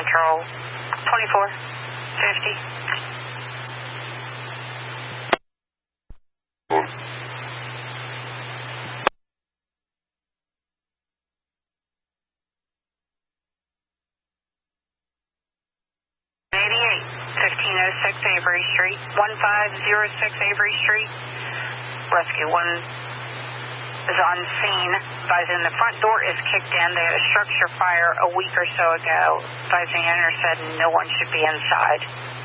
Central 2450. Avery Street, 1506 Avery Street. Rescue 1 is on scene. Advising the front door is kicked in. They had a structure fire a week or so ago. Advising owner said no one should be inside.